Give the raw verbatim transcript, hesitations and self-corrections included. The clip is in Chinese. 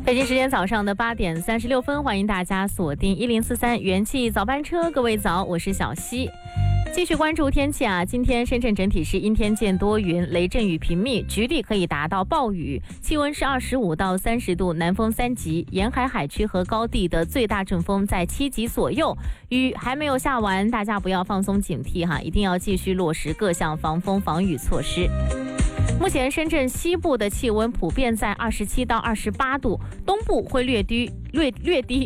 北京时间早上的八点三十六分，欢迎大家锁定一零四三元气早班车。各位早，我是小溪。继续关注天气啊，今天深圳整体是阴天见多云，雷阵雨频密，局地可以达到暴雨，气温是二十五到三十度，南风三级，沿海海区和高地的最大阵风在七级左右。雨还没有下完，大家不要放松警惕哈，一定要继续落实各项防风防雨措施。目前深圳西部的气温普遍在二十七到二十八度，东部会略低略略低